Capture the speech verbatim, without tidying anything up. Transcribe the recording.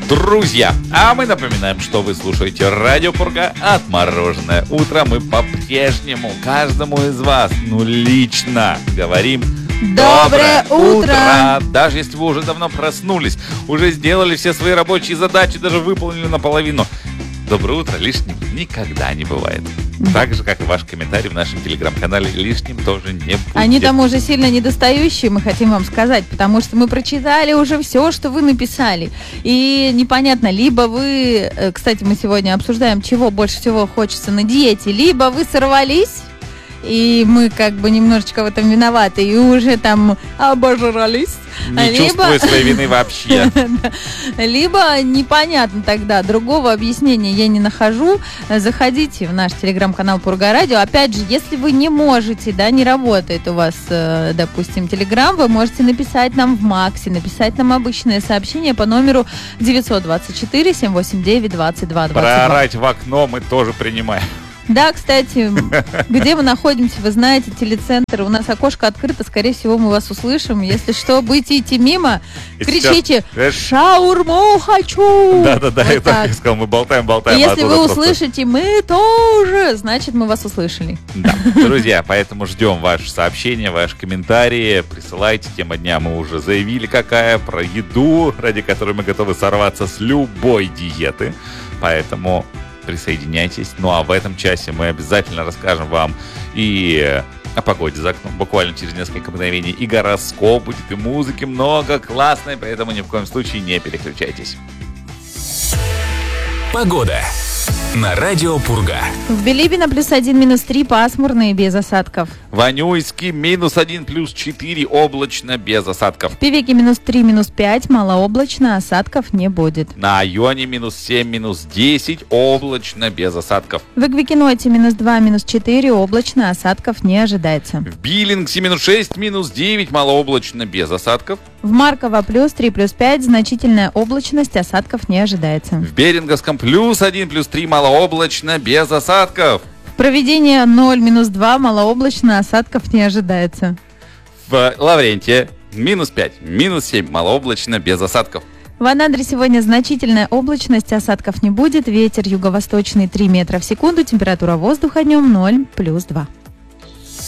Друзья, а мы напоминаем, что вы слушаете Радио Пурга «Отмороженное утро». Мы по-прежнему каждому из вас, ну лично, говорим Доброе, Доброе утро! утро! Даже если вы уже давно проснулись, уже сделали все свои рабочие задачи, даже выполнили наполовину. Доброе утро лишним никогда не бывает. Так же, как и ваш комментарий в нашем телеграм-канале, лишним тоже не будет. Они там уже сильно недостающие, мы хотим вам сказать, потому что мы прочитали уже все, что вы написали. И непонятно, либо вы, кстати, мы сегодня обсуждаем, чего больше всего хочется на диете, либо вы сорвались, и мы как бы немножечко в этом виноваты, и уже там обожрались. Не либо... чувствую своей вины вообще. Либо непонятно тогда, другого объяснения я не нахожу. Заходите в наш телеграм-канал Пурга Радио. Опять же, если вы не можете, да, не работает у вас, допустим, телеграм, вы можете написать нам в Максе, написать нам обычное сообщение по номеру девятьсот двадцать четыре семьсот восемьдесят девять двадцать два двадцать два. Проорать в окно мы тоже принимаем. Да, кстати, где мы находимся, вы знаете, телецентр, у нас окошко открыто, скорее всего, мы вас услышим. Если что, будете идти мимо, и кричите сейчас... «Шаурму хочу!» Да-да-да, вот я так и сказал, мы болтаем-болтаем. И если вы услышите «мы тоже», значит, мы вас услышали. Да, друзья, поэтому ждем ваши сообщения, ваши комментарии, присылайте. Тема дня мы уже заявили, какая, про еду, ради которой мы готовы сорваться с любой диеты, поэтому... присоединяйтесь. Ну а в этом часе мы обязательно расскажем вам и о погоде за окном. Буквально через несколько мгновений и гороскоп будет, и музыки много классной, поэтому ни в коем случае не переключайтесь. Погода на Радио Пурга. В Билибино плюс один, минус три, пасмурно и без осадков. В Анюйске минус один, плюс четыре, облачно, без осадков. В Певеке минус три, минус пять, малооблачно, осадков не будет. На Айоне минус семь, минус десять, облачно, без осадков. В Эквикеноте минус два, минус четыре, облачно, осадков не ожидается. В Биллингсе минус шесть, минус девять, малооблачно, без осадков. В Марково плюс три, плюс пять, значительная облачность, осадков не ожидается. В Беринговском плюс один, плюс три, малооблачно, без осадков. В Провидении ноль, минус два, малооблачно, осадков не ожидается. В Лаврентии минус пять, минус семь, малооблачно, без осадков. В Анадыре сегодня значительная облачность, осадков не будет, ветер юго-восточный три метра в секунду, температура воздуха днем ноль, плюс два.